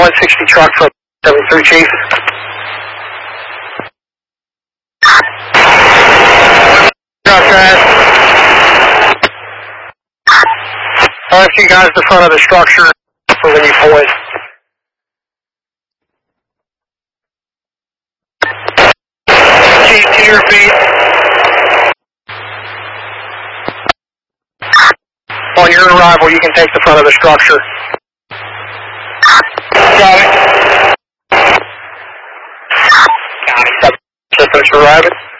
160 truck from 73 Chief. Drop that. I'll ask you guys the front of the structure for when you pull in. Chief, to your feet. On your arrival, you can take the front of the structure. Got it. Got it. Just arriving.